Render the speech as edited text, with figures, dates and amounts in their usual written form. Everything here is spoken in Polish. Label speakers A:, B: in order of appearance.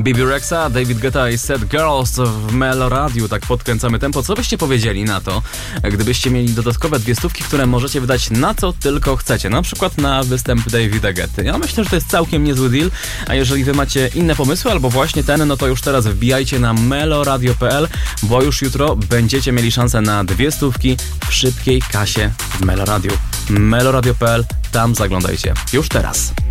A: Bibi Rexa, David Guetta i Sad Girls w Melo Radio. Tak podkręcamy tempo. Co byście powiedzieli na to, gdybyście mieli dodatkowe 200, które możecie wydać na co tylko chcecie? Na przykład na występ Davida Guetty. Ja myślę, że to jest całkiem niezły deal, a jeżeli wy macie inne pomysły albo właśnie ten, no to już teraz wbijajcie na meloradio.pl, bo już jutro będziecie mieli szansę na 200 w szybkiej kasie w Melo Radio. meloradio.pl, tam zaglądajcie. Już teraz.